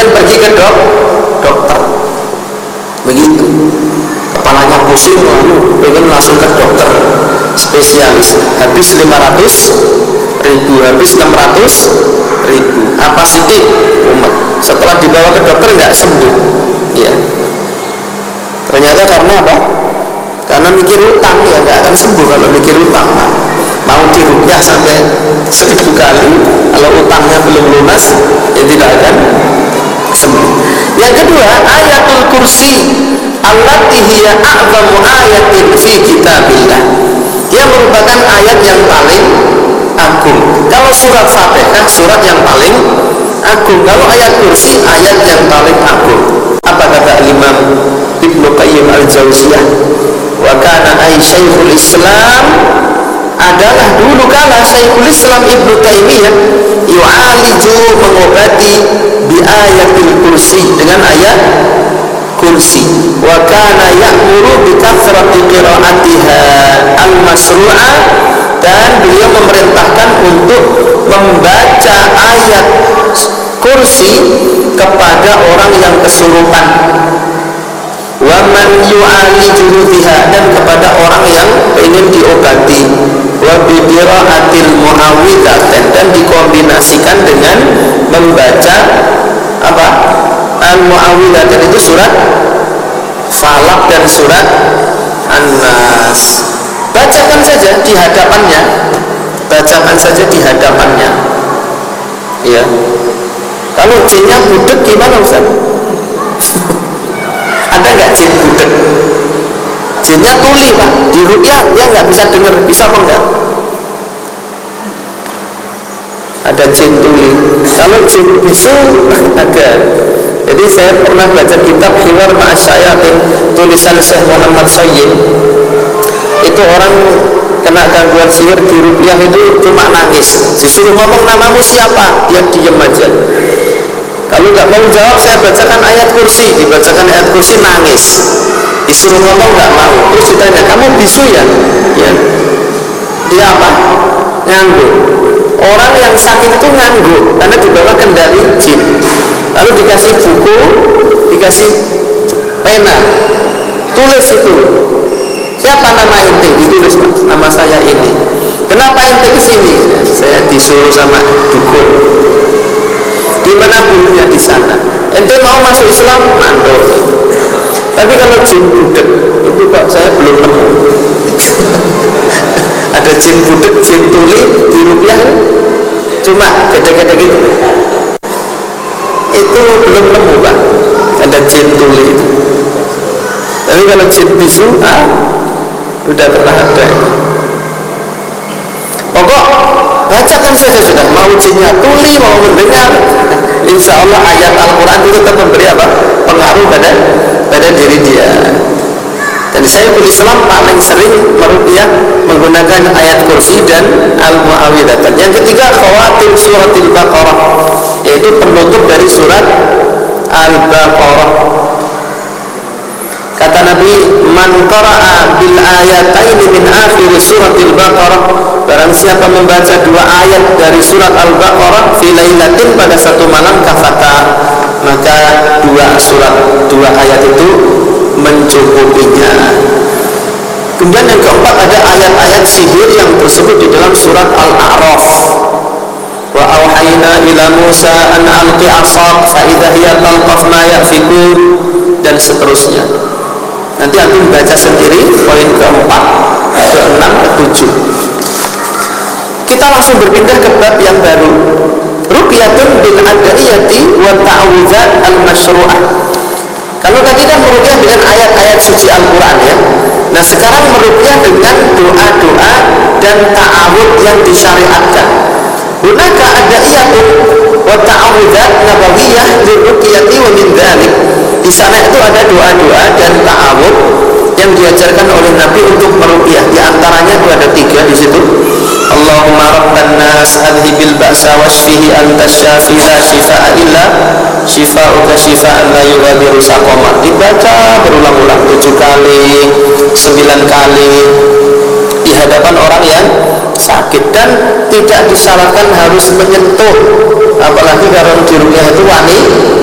kemudian pergi ke dokter. Begitu. Kepalanya pusing, lalu pengen langsung ke dokter spesialis. Habis 500.000, habis 600.000. Apa sidik umat? Setelah dibawa ke dokter nggak sembuh. Ya. Ternyata karena apa? Karena mikir utang, ya nggak akan sembuh kalau mikir utang. Mau dirupiah sampai 1000 kali, kalau utangnya belum lunas, ya tidak akan sembuh. Yang kedua, ayatul kursi allati hiya a'zamu ayatin fi kitabillah. Dia merupakan ayat yang paling agung. Kalau surat Fatihah, surat yang paling agung. Kalau ayat kursi, ayat yang paling agung. Apa kata Imam Ibnu Qayyim al-Jauziyah? Wa kana ay Syekhul Islam, adalah dulu kala Syekhul Islam Ibnu Taimiyah yu'aliju, mengobati bi ayatil kursi, dengan ayat kursi. Wa kana ya'muru bi kathrati qira'atiha al-masru'ah, dan beliau memerintahkan untuk membaca ayat kursi kepada orang yang kesurupan. Wa man yu'aliju biha, dan kepada orang yang ingin diobati. Wa bi qira'atil muawwidzatain, dan dikombinasikan dengan membaca apa? Al-muawwidzatain itu surat Falaq dan surat An-Nas. Bacakan saja di hadapannya. Bacakan saja di hadapannya. Ya. Kalau jinnya budek gimana Ustaz? Ada nggak jin budek? Jinnya tuli Pak, di ruqyah dia nggak bisa dengar, bisa apa enggak? Ada jin tuli. Kalau jin bisu ada. Jadi saya pernah baca kitab Hiwar Ma'asyayatin, tulisan Syekh Muhammad Sayyid. Itu orang kena gangguan sihir di ruqyah itu cuma nangis. Disuruh ngomong namamu siapa, dia diam aja. Kalau nggak mau jawab, saya bacakan ayat kursi, dibacakan ayat kursi, nangis. Disuruh ngomong nggak mau. Terus ditanya, kamu bisu ya? Ya. Dia apa? Nganggur. Orang yang sakit itu nganggur karena dibawa kendali jin. Lalu dikasih buku, dikasih pena, tulis itu. Siapa nama ente? Ditulis, nama saya ini. Kenapa ente kesini? Saya disuruh sama dukun. Di mana gurunya? Di sana. Ente mau masuk Islam? Mandor. Tapi kalau jin budek itu Pak, saya belum nemu. Ada jin budek, jin tuli di ruqyah, cuma gede-gede gitu. Itu belum nemu Pak. Ada jin tuli itu. Tapi kalau jin bisu, udah pernah ada. Pokok bacakan saja sudah. Mau jinnya tuli, mau mendengar, insya Allah ayat Al-Quran itu tetap memberi apa? Pengaruh pada diri dia. Dan Syekhul Islam paling sering meruqyah menggunakan ayat kursi dan al-muawwidzatain. Yang ketiga, khawatim suratil Baqarah, yaitu penutup dari surat Al-Baqarah. Kata Nabi, man qara'a bil ayataini min akhir suratil Baqarah, barang siapa membaca 2 ayat dari surat Al-Baqarah fi lailatin, pada satu malam, kafata, maka 2 ayat itu mencukupinya. Kemudian yang keempat, ada ayat-ayat sihir yang tersebut di dalam surat Al-A'raf. Wa auhayna ila Musa an alqi 'asaq fa idza hiya talqaf ma yafikun, dan seterusnya. Nanti antum baca sendiri poin keempat, ke-6, ke-7. Kita langsung berpindah ke bab yang baru, ruqyatun bil ad'iyati wa ta'awudzat al-masyru'ah. Kalau tadi kan meruqyah dengan ayat-ayat suci Al-Quran ya. Nah sekarang meruqyah dengan doa-doa dan ta'awudz yang disyariatkan. Hunaka ad'iyatun wa ta'awudzat nabawiyah liruqyati wa min dzalik. Di sana itu ada doa-doa dan ta'awudz yang diajarkan oleh Nabi untuk meruqyah. Di antaranya itu ada 3 di situ. Allahumma rabban nas adhibil ba'sa washfihi anta syafi la shifaa illa shifauka shifaan la yughadiru saqama. Dibaca berulang-ulang 7 kali, 9 kali di hadapan orang yang sakit, dan tidak disyaratkan harus menyentuh, apalagi kalau di ruqyah itu